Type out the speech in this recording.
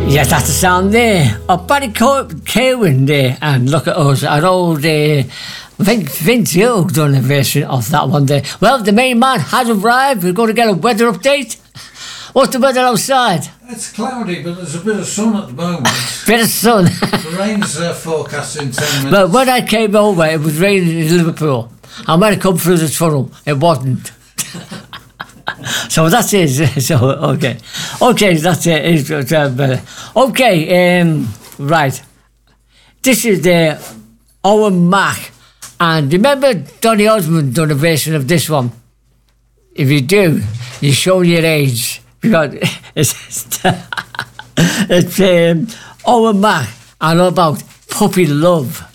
Yes, that's the sound there of Barry Kerwin there, and look at us, our old Vince Hill done a version of that one there. Well, the main man has arrived. We're going to get a weather update. What's the weather outside? It's cloudy, but there's a bit of sun at the moment. Bit of sun. The rain's forecast in 10 minutes. Well, when I came over, it was raining in Liverpool. And when I come through the tunnel, it wasn't. So that's it. So okay, that's it. Okay, right. This is the Owen Mac, and remember Donny Osmond done a version of this one. If you do, you're showing your age because it's Owen Mac and all about puppy love.